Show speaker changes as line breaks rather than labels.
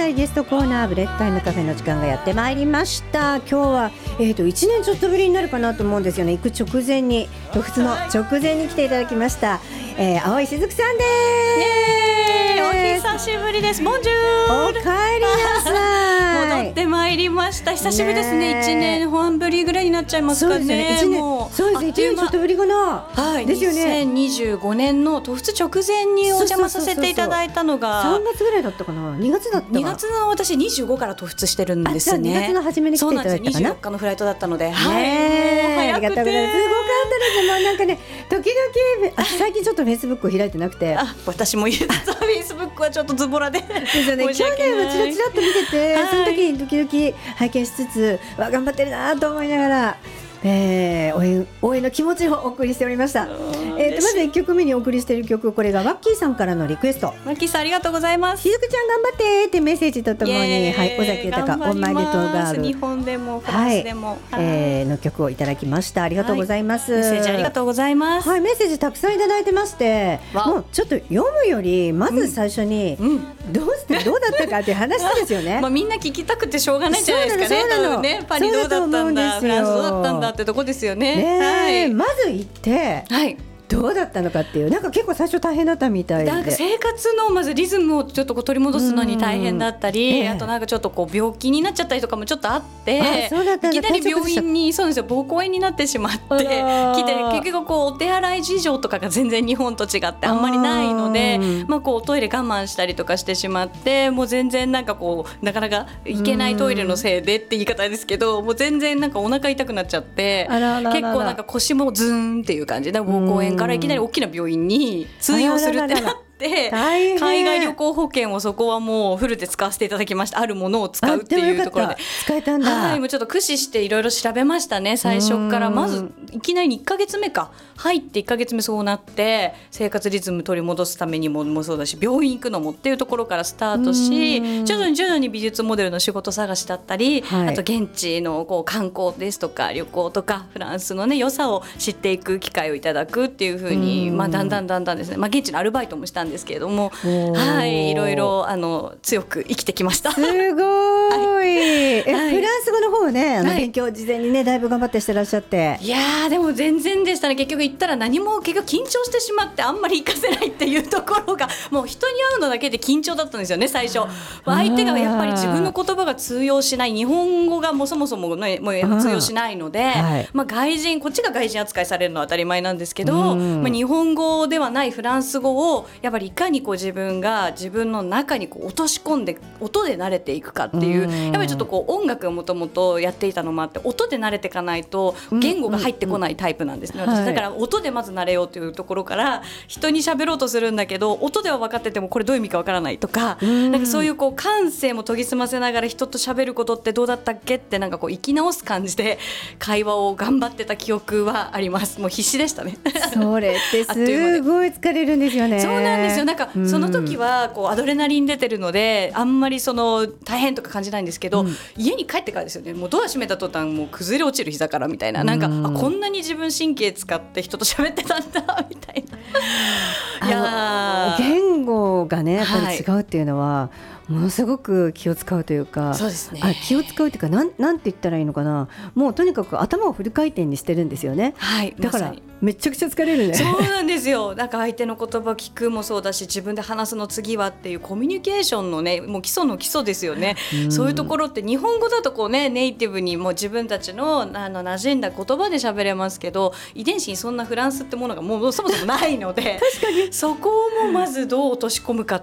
いゲストコーナーブレッドタイムカフェの時間がやってまいりました。今日は、1年ちょっとぶりになるかなと思うんですよね。行く直前に特筆の直前に来ていただきました、青井しずくさんです。
お久しぶりです。ボンジュール。
おかえりなさい。
戻ってまいりました。久しぶりですね。1年半ぶりぐらいになっちゃいますかね。
そうですね、1年ちょっとぶりかな、
はい、
ですよね。
2025年の突出直前にお邪魔させていただいたのが
3月ぐらいだったかな、2月だったかな。
2月の私25から突出してるんですね。
2月の初めに来ていただいたかな。
そうなんです。24日のフライトだったので、
はい、ありがとうございます。すごかったです。もうなんかね、時々最近ちょっとフェイスブックを開いてなくて、
私も実はフェイスブックはちょっとズボラで
ですよね。去年はチラチラっと見てて、その時に時々拝見しつつ、頑張ってるなと思いながら、応援の気持ちをお送りしておりました。まず1曲目にお送りしている曲、これがワッキーさんからのリクエスト。
ワッキーさんありがとうございます。
しずくちゃん頑張ってってメッセージとともに、はい、尾崎豊オンマイレットガール、
日本でもフランスでも、
の曲をいただきました。ありがとうございます。
メッセージありがとうございます。
はい、メッセージたくさんいただいてまして、もうちょっと読むよりまず最初に、どうだったかっていう話ですよね。
みんな聞きたくてしょうがないじゃないですかね。多分ね、パリどうだったんだ、フランスどうだったんだってとこですよね。
はい、まず行って、
はい、
どうだったのかっていう、なんか結構最初大変だったみたいで、
なんか生活のまずリズムをちょっと取り戻すのに大変だったり、あとなんかちょっと病気になっちゃったりとかもちょっとあって、いきなり病院に、そうですよ、膀胱炎になってしまって来て、結局お手洗い事情とかが全然日本と違ってあんまりないので、おトイレ我慢したりとかしてしまって、もう全然なんかなかなか行けないトイレのせいでって言い方ですけど、もう全然なんかお腹痛くなっちゃって、結構なんか腰もズーンっていう感じで、膀胱炎からいきなり大きな病院に通用するってなって、海外旅行保険をそこはもうフルで使わせていただきました。あるものを使うっていうところで
使えたんだ。
はい、もうちょっと駆使していろいろ調べましたね。最初からまずいきなり1ヶ月目か入って1ヶ月目そうなって、生活リズム取り戻すためにもそうだし、病院行くのもっていうところからスタートし、徐々に美術モデルの仕事探しだったり、あと現地の観光ですとか旅行とかフランスのね良さを知っていく機会をいただくっていう風に、だんだんですね、現地のアルバイトもしたんですけれども、はい、いろいろ強く生きてきました。
すごい、フランス語の方はね、勉強事前にねだいぶ頑張ってしてらっしゃって。
いやーでも全然でしたね。結局行ったら何も結局緊張してしまって、あんまり活かせないっていうところが、もう人に会うのだけで緊張だったんですよね最初。相手がやっぱり自分の言葉が通用しない、日本語がもうそもそも、ね、もう通用しないので、外人、こっちが外人扱いされるのは当たり前なんですけど、日本語ではないフランス語をやっぱりいかに自分が自分の中に落とし込んで音で慣れていくかっていう、やっぱりちょっと音楽をもともとやっていたのもあって、音で慣れていかないと言語が入ってこないタイプなんですね、私。だから音でまず慣れようというところから人に喋ろうとするんだけど、音では分かっててもこれどういう意味か分からないとか、なんかそういう感性も研ぎ澄ませながら人と喋ることってどうだったっけってなんか生き直す感じで会話を頑張ってた記憶はあります。もう必死でしたね。
それってすごい疲れるんですよね。
そうなんですよ。なんかその時はアドレナリン出てるのであんまり大変とか感じないんですけど、家に帰ってからですよね。もうドア閉めた途端もう崩れ落ちる膝からみたいな、なんかこんなに自分神経使って人と喋ってたんだみたいな。いや
言語がねやっぱり違うっていうのは、ものすごく気を使うというか、
そうですね、
気を使うというか、なんて言ったらいいのかな、もうとにかく頭をフル回転にしてるんですよね。
はい、
だからめちゃくちゃ疲れるね。
そうなんですよ。なんか相手の言葉聞くもそうだし、自分で話すの次はっていうコミュニケーションのね、もう基礎の基礎ですよね。そういうところって日本語だとネイティブにもう自分たちの馴染んだ言葉で喋れますけど、遺伝子にそんなフランスってものがもうそもそもないので
確かに
そこをもまずどう落とし込むかっ